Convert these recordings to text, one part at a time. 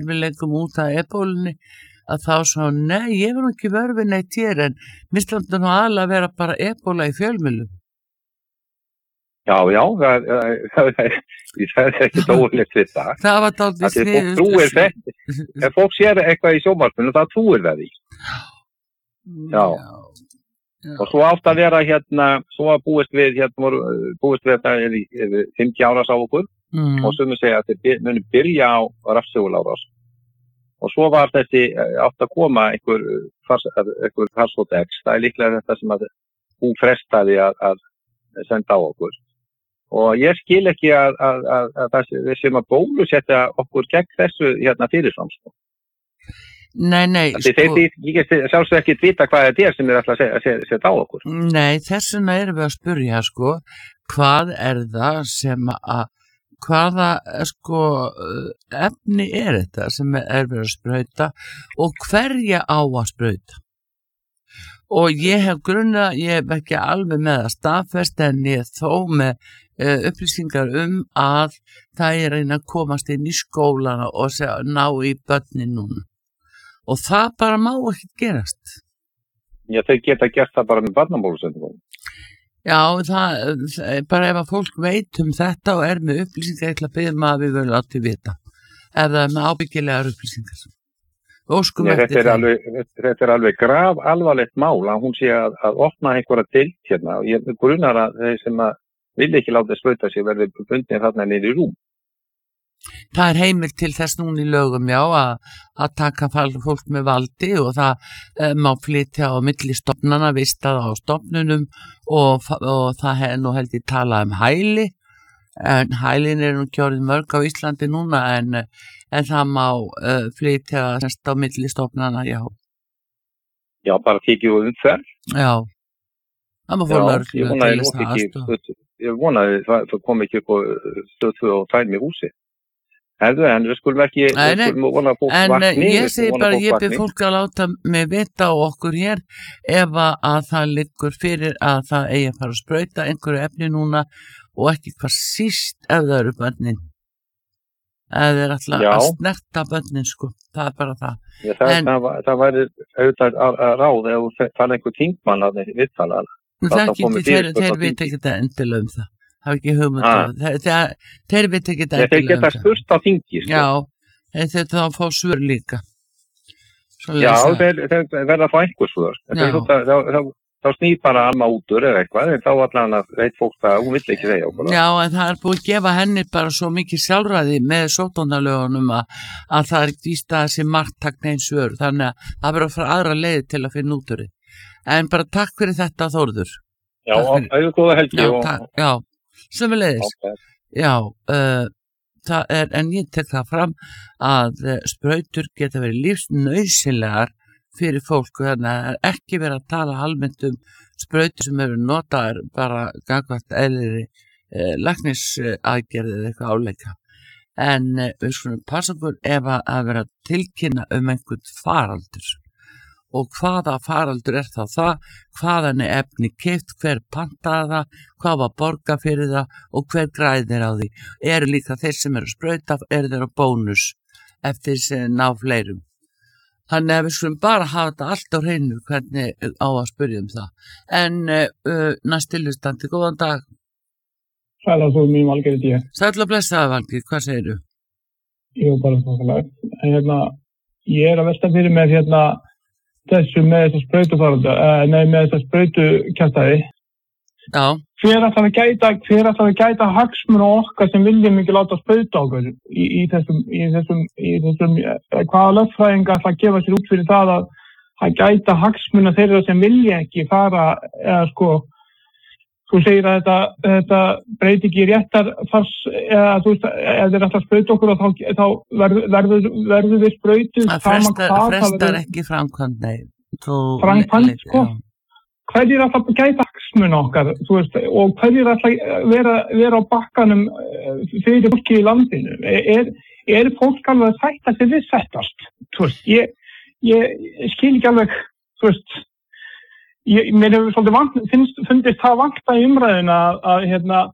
fjölmiðlum út af ebólunni að þá svo, nei, ég var ekki vörfið neitt hér en mér standi nú aðalega að vera bara ebóla í fjölmiðlum. Já, það er ekki dóðilegt við það. Það var dálítið sniðugt. Fólk trúir þetta. Ef fólk sér eitthvað í sjónvarpinu, það trúir það því. Já. Og svo átt að vera svo að búist við þetta yfir 50 ára sá okkur og sumir segja að þeir muni byrja á rafsegulárás. Og svo var þessi átt að koma einhver Farsótt X. Það er líklega þetta sem að hún frestaði að senda á okkur. Og ég skil ekki að við sem að bólusetja okkur gegn þessu fyrirfram. Nei. Ég sjálfsög ekki vita hvað þetta er sem er alltaf að setja á okkur. Nei, þess vegna erum við að spyrja, hvað er það sem að, hvaða, efni er þetta sem er verið að sprauta og hverja á að sprauta? Og ég hef grunnað, ég hef ekki alveg með að staðfesta en ég þó með upplýsingar að það er að komast inn í skólana og ná í börnin núna. Og það bara má ekki gerast. Já, þau geta gert það bara með barnabólusendingum. Já, það bara ef að fólk veit þetta og er með upplýsingar til að biðja að við verðum látið vita. Ef það er með ábyggilegar upplýsingar. Þetta er alveg graf alvarlegt mál að hún sé að opna einhverja deild og ég grunar að þeir sem að vilja ekki láta sprauta sig verði bundnir þarna niður í rúm. Það er heimild til þess núna í lögum, já, að taka fólk með valdi og það má flytja á milli stofnana, vistað á stofnunum og það er nú held ég talað hæli, en hælin er nú kjórið mörg á Íslandi núna en það má flytja á milli stofnana, já. Já, bara tekið og umferð. Já, það má fór lögreglu til þess aðstoð. Ég vonaði það kom ekki upp á stöð og tæmi í húsi. En við skulum ekki vona að fólk vakni. En ég segi bara, ég byrð fólk að láta mig vita á okkur hér ef að það liggur fyrir að það eigi að fara að sprauta einhverju efni núna og ekki hvað síst ef það eru börnin. Það er alltaf að snerta börnin, það er bara það. Já, það væri auðvitað ráð ef það er einhver þingmann að viðtala. Þeir veit ekki þetta endilega það. Það er ekki hugmynd. Þeir veit ekki þetta endilega þeir geta spurt á þingi. Já, þeir þá fá svör líka. Já, þeir verða að fá einhver svör. Þá snýr bara Alma útur eða eitthvað, en þá allan að veit fólk það, hún vill ekki segja okkur. Já, en það er búið að gefa henni bara svo mikið sjálfræði með sóttvarnalögunum að það er ekki víst að þessi margtakna eins svör, þannig að það verður að fara aðra leiði til að finna út úr því. En bara takk fyrir þetta, Þórður. Já, auðvitað góða helgi. Já, sömuleiðis. Okay. Já, það er, en ég tek það fram að sprautur geta verið lífsnauðsynlegar fyrir fólk, þannig að það er ekki verið að tala almennt sprautur sem eru notaðar bara gangvart eðliðri læknisaðgerð eða eitthvað áleika. En við skulum passa okkur ef að vera tilkynna einhvern faraldur. Og hvaða faraldur er það, hvaðan er efni keypt, hver pantaði það, hvað var borga fyrir það og hver græðir á því. Eru líka þeir sem eru sprauta, eru þeir á bónus eftir sem ná fleirum. Þannig að við skulum bara hafa þetta allt á hreinu hvernig á að spyrja það. En næstilustandi, góðan dag. Sæla svo mín Valgeir í ég. Sæla blessaði Valgeir, hvað segirðu? Ég bara þokkalega. En ég er að velta fyrir með þessu með þessa sprautufaralda, með þessa sprautukjaftaði. Já. Hver ætlar að gæta hagsmuna okkar sem viljum ekki láta sprauta okkur í þessum hvaða lögfræðingar ætla að gefa sér út fyrir það að gæta hagsmuna þeirra sem vilja ekki fara eða þú segir að þetta breyti ekki réttarfars eða þú veist, ef þeir ætla að sprauta okkur þá verður við sprautuð það frestar ekki framkvæmd, nei. Framkvæmd, hverjir ætla að gæta hagsmuna okkar, þú veist, og hverjir ætla að vera á bakkanum fyrir fólki í landinu. Er fólk alveg að sætta sig við settast? Þú veist, ég skil ekki alveg, þú veist, mér hefur svolítið fundist það vanta í umræðina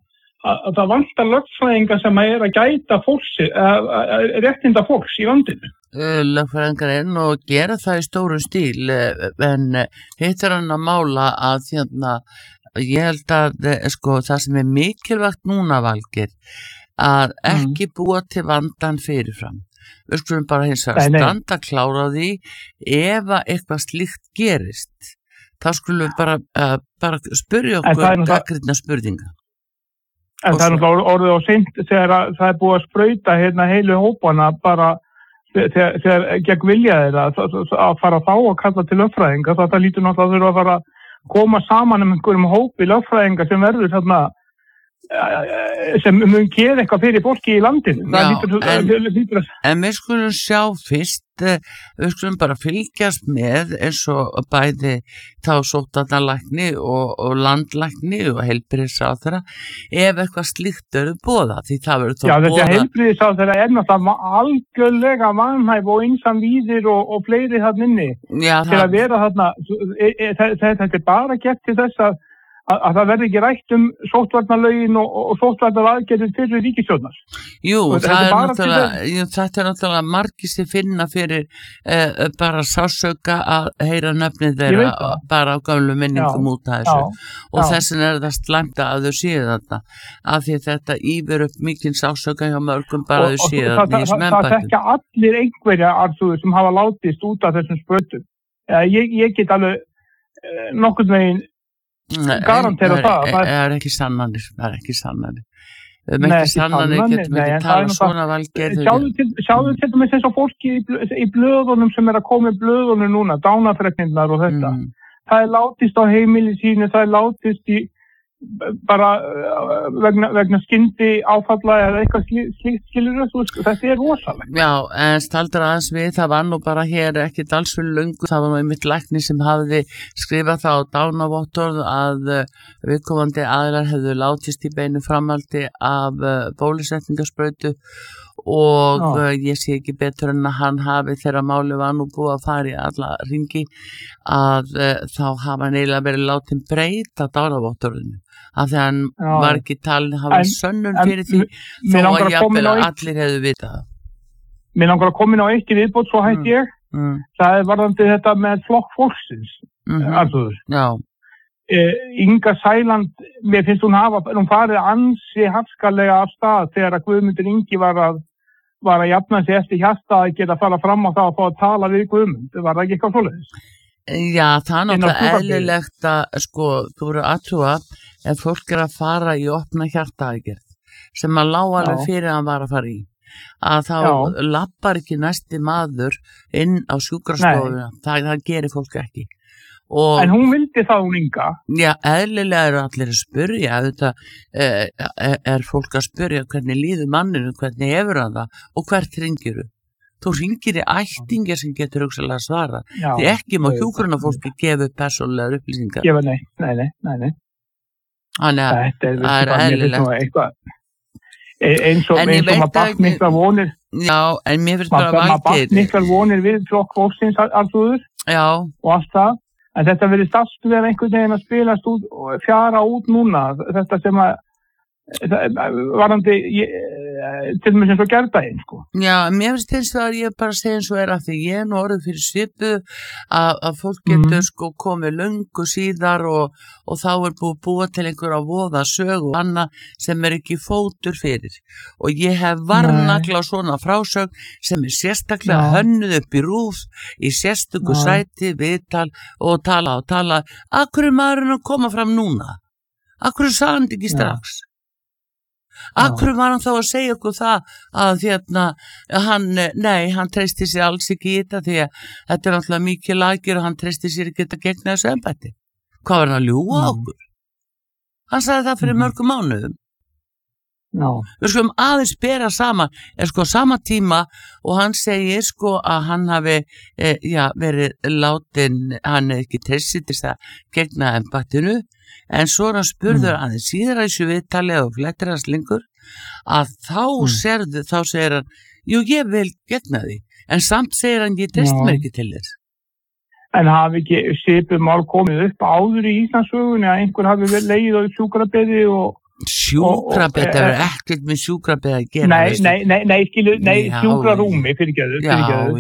að það vantar lögfræðinga sem að gæta fólks, réttinda fólks í landinu. Lögfræðingar og gera það í stóru stíl, en hitt hann að mála að ég held að sko, það sem mikilvægt núna, Valgeir, að ekki búa til vandan fyrirfram. Við skulum bara hins vegar standa klára á því ef að eitthvað slíkt gerist. Þá skulum við bara spyrja okkur gagnrýna spurninga. En það orðið á seint þegar það búið að sprauta heilu hópana bara þegar gegn vilja þeirra að fara þá og kalla til lögfræðinga. Það lítur náttúrulega að þurfa að fara að koma saman einhverjum hópi lögfræðinga sem verður sem mun gera eitthvað fyrir fólki í landinu. En við skulum sjá fyrst, við skulum bara fylgjast með eins og bæði þá sóttvarnalækni og landlækni og heilbrigðisráðherra ef eitthvað slíkt eru boða, því það verður þá boða. Já, þessi heilbrigðisráðherra náttúrulega algjörlega vanhæf og einsamvíðir og fleiri þarna inni til að vera þarna. Þetta bara gert til þess að það verði ekki rætt sóttvarnalögin og sóttvarnaaðgerðir fyrir ríkisstjórnar. Jú, þetta er náttúrulega margir sem finna fyrir bara sásauka að heyra nöfnin þeirra bara á gömlu minningum út af þessu. Og þessin það slæmt að þau séu þetta, af því þetta ýfir upp mikinn sásauka hjá mörgum bara þau séu þetta í þessum embættum. Það þekka allir einhverja sem hafa látist út af þessum sprautum. Ég get alveg nokkurn veginn garantera það er ekki sannanir ekki sannanir getum ekki tala svona, Valgeir. Sjáðu til dæmis eins og fólki í blöðunum sem að koma í blöðunum núna, dánafregnirnar og þetta það látist á heimili sínu, það látist í bara vegna skyndi áfalla eða eitthvað slíkt, skilur þetta rosalegt. Já, en staldur aðeins við, það var nú bara hér ekki alls fyrir löngu, það var nú einmitt lækni sem hafði skrifað það á dánavottorð að viðkomandi aðilar hefðu látist í beinu framhaldi af bólusetningarsprautu og ég sé ekki betur en að hann hafi þegar máli var nú búið að fara í alla ringi að þá hafa hann eiginlega verið látin breyta dánavottorðinu af því hann var ekki talin að hafa sönnun fyrir því þó að jafnvel að allir hefðu vitað það. Mér langar að koma inn á eitt í viðbót svo hætti ég. Það varðandi þetta með flokk fólksins. Já. Inga Sæland, mér finnst hún farið ansi hafskalega af stað þegar að Guðmundur Ingi var að jafna sig eftir hjarta að geta fara fram á það og fá að tala við Guðmund. Var það ekki eitthvað svoleiðis? Já, það er náttúrulega eðlilegt að sko, þú eru aðtrúa ef fólk að fara í opna hjartaaðgerð sem að lá alveg fyrir að hann var að fara í að þá lappar ekki næsti maður inn á sjúkrastofuna, það gerir fólk ekki. En hún vildi það hún Inga? Já, eðlilega eru allir að spyrja, þetta fólk að spyrja hvernig líður manninu, hvernig hefur hann það og hvert hringirðu. Þú hringir í ættingir sem getur hugsalega að svara. Því ekki má hjúkrunarfólki gefa persónulegar upplýsingar. Nei. Þannig að það er eðlilegt. Eins og maður bakt miklar vonir. Já, en mér finnst bara Valgeir. Maður bakt miklar vonir við flokk fólksins alþjóður og allt það. En þetta verið starfstöð einhvern veginn að spilast út og fjara út núna. Þetta sem að varandi til dæmis eins og gærdaginn sko. Já, mér finnst þess að ég bara segja eins og að því ég nú orðið fyrir svipu að fólk getur sko komið löngu síðar og þá búa til einhverja voða sög og annað sem ekki fótur fyrir og ég hef varnagla svona frásögn sem sérstaklega hönnuð upp í RÚV í sérstöku sæti, viðtal og tala að hverju maðurinn að koma fram núna? Að hverju sagði hann ekki strax? Akkur var hann þá að segja okkur það að hann treysti sér alls ekki í þetta því að þetta er náttúrulega mikið lagir og hann treysti sér ekki að gegna þessu embætti. Hvað var hann að ljúga okkur? Hann sagði það fyrir mörgum mánuðum. Við skulum aðeins bera saman sama tíma og hann segir sko að hann hafi verið látin, hann hefði ekki treystið til að gegna embættinu en svo hann spurður aðeins síðar að þessu viðtali og flettir hans lengur að þá segir hann jú ég vil gegna því en samt segir hann ég treysti mér ekki til þess. En hafi ekki svipið mál komið upp áður í Íslandssögunni að einhver hafi legið á sjúkrabeði og Sjúkrabed, það er ekkert með sjúkrabed að gera. Nei, sjúkrarúmi, fyrirgeðu.